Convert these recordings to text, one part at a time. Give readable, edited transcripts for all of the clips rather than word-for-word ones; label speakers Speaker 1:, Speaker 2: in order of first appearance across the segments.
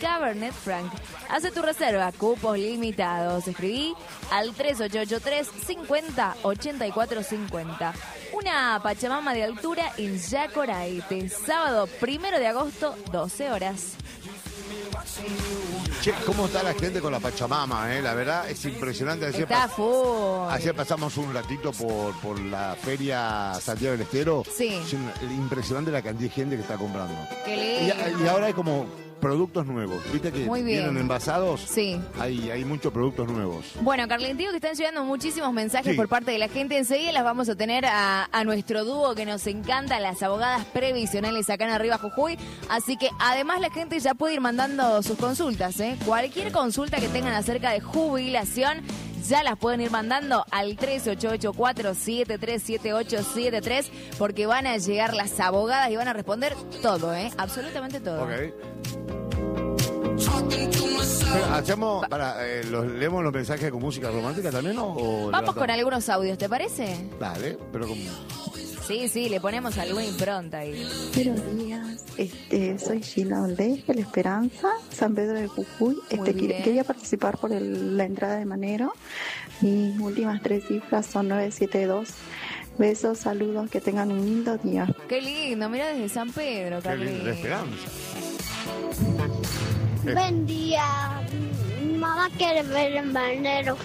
Speaker 1: Cabernet Franc. Hace tu reserva, cupos limitados. Escribí al 3883-50-8450. Una Pachamama de altura en Yacoraite. Sábado 1 de agosto, 12 horas.
Speaker 2: Che, ¿cómo está la gente con la Pachamama? La verdad es impresionante.
Speaker 1: Está full.
Speaker 2: Ayer pasamos un ratito por la feria Santiago del Estero.
Speaker 1: Sí.
Speaker 2: Es impresionante la cantidad de gente que está comprando.
Speaker 1: Qué lindo.
Speaker 2: Y ahora hay como productos nuevos. ¿Viste que vienen envasados?
Speaker 1: Sí.
Speaker 2: Hay muchos productos nuevos.
Speaker 1: Bueno, Carlín, digo que están llegando muchísimos mensajes por parte de la gente. Enseguida las vamos a tener a nuestro dúo que nos encanta, las abogadas previsionales acá en Arriba Jujuy. Así que además la gente ya puede ir mandando sus consultas, ¿eh? Cualquier consulta que tengan acerca de jubilación, ya las pueden ir mandando al 3884-737873 porque van a llegar las abogadas y van a responder todo, absolutamente todo.
Speaker 2: Ok. Hacemos, ¿leemos los mensajes con música romántica también o
Speaker 1: Vamos con algunos audios, ¿te parece?
Speaker 2: Dale, pero como...
Speaker 1: Sí, le ponemos alguna impronta ahí.
Speaker 3: Buenos días, soy Gina Oldez de La Esperanza, San Pedro de Jujuy. Quería participar por la entrada de Manero. Mis últimas 3 cifras son 972. Besos, saludos, que tengan un lindo día.
Speaker 1: Qué lindo, mira desde San Pedro, Carlín. Qué lindo,
Speaker 2: La Esperanza.
Speaker 4: Buen día, mamá quiere ver el Manero.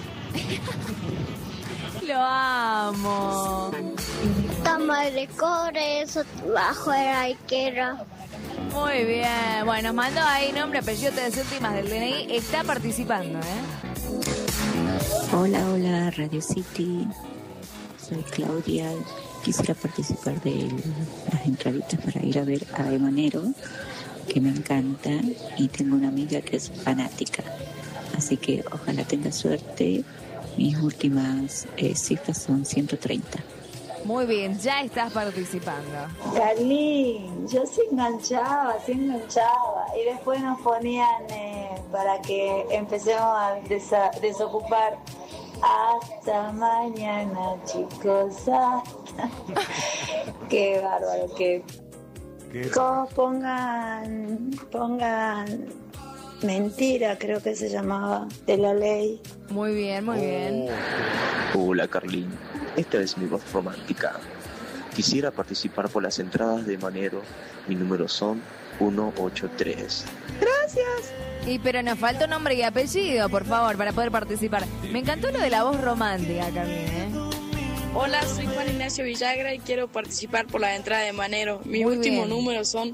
Speaker 1: Lo amo.
Speaker 4: Toma el licores, bajo el arquero.
Speaker 1: Muy bien. Bueno, nos mandó ahí nombre, apellido, 3 últimas del DNI. Está participando,
Speaker 5: Hola, Radio City. Soy Claudia. Quisiera participar de las entraditas para ir a ver a Manero, que me encanta, y tengo una amiga que es fanática. Así que ojalá tenga suerte. Mis últimas cifras son 130.
Speaker 1: Muy bien, ya estás participando.
Speaker 6: Carlín, yo se enganchaba. Y después nos ponían para que empecemos a desocupar. Hasta mañana, chicos. Qué bárbaro, que pongan Mentira, creo que se llamaba, de La Ley.
Speaker 1: Muy bien, muy bien.
Speaker 7: Hola, Carlín. Esta es mi voz romántica. Quisiera participar por las entradas de Manero. Mi número son 183.
Speaker 6: Gracias.
Speaker 1: Pero nos falta un nombre y apellido, por favor, para poder participar. Me encantó lo de la voz romántica, Carlín,
Speaker 8: Hola, soy Juan Ignacio Villagra y quiero participar por la entrada de Manero. Mis últimos números son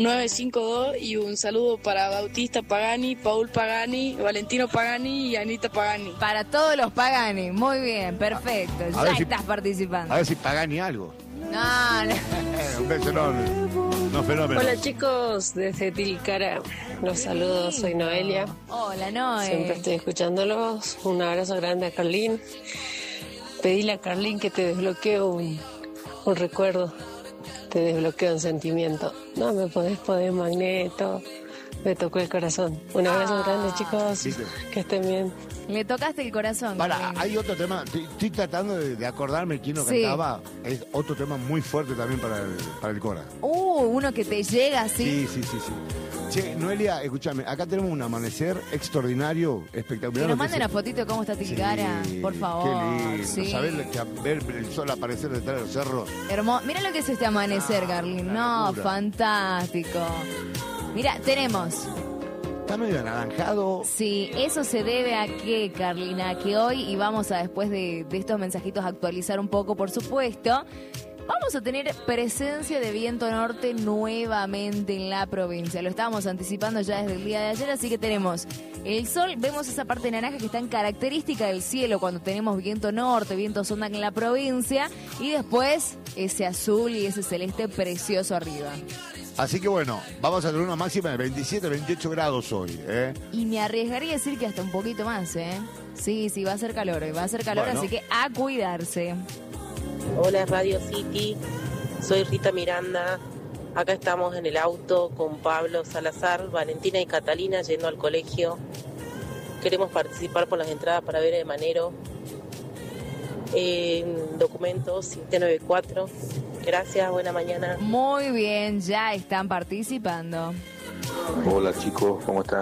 Speaker 8: 952 y un saludo para Bautista Pagani, Paul Pagani, Valentino Pagani y Anita Pagani.
Speaker 1: Para todos los Pagani, muy bien, perfecto. Ya estás participando.
Speaker 2: A ver si Pagani algo.
Speaker 1: No.
Speaker 2: Un beso enorme. No, fenómeno.
Speaker 9: Hola chicos, desde Tilcara, los saludos, soy Noelia.
Speaker 1: Hola, Noe.
Speaker 9: Siempre estoy escuchándolos. Un abrazo grande a Carlín. Pedile a Carlín que te desbloquee un recuerdo, te desbloqueo un sentimiento. No me podés poner Magneto, me tocó el corazón. Un abrazo grande, chicos.
Speaker 2: ¿Viste?
Speaker 9: Que estén bien.
Speaker 1: Le tocaste el corazón.
Speaker 2: Hay otro tema, estoy tratando de acordarme quién lo cantaba. Es otro tema muy fuerte también para el Cora.
Speaker 1: Uno que te llega así.
Speaker 2: Sí. Che, Noelia, escúchame, acá tenemos un amanecer extraordinario, espectacular.
Speaker 1: Que nos manden una fotito de cómo está Tilcara, por favor.
Speaker 2: Qué lindo, ¿sabés ver el sol aparecer detrás de los cerros?
Speaker 1: Hermoso. Mira lo que es este amanecer, Carlín. No,
Speaker 2: locura.
Speaker 1: Fantástico. Mira, tenemos...
Speaker 2: Está medio anaranjado.
Speaker 1: Sí, eso se debe a que, Carlina, que hoy, y vamos a después de estos mensajitos actualizar un poco, por supuesto, vamos a tener presencia de viento norte nuevamente en la provincia. Lo estábamos anticipando ya desde el día de ayer, así que tenemos el sol, vemos esa parte naranja que es tan característica del cielo cuando tenemos viento norte, viento sonda en la provincia, y después ese azul y ese celeste precioso arriba.
Speaker 2: Así que bueno, vamos a tener una máxima de 27, 28 grados hoy,
Speaker 1: Y me arriesgaría a decir que hasta un poquito más, Sí, va a ser calor,
Speaker 2: Bueno.
Speaker 1: Así que a cuidarse.
Speaker 10: Hola Radio City, soy Rita Miranda. Acá estamos en el auto con Pablo Salazar, Valentina y Catalina yendo al colegio. Queremos participar por las entradas para ver a Manero. Documentos 794. Gracias, buena mañana.
Speaker 1: Muy bien, ya están participando.
Speaker 11: Hola chicos, ¿cómo están?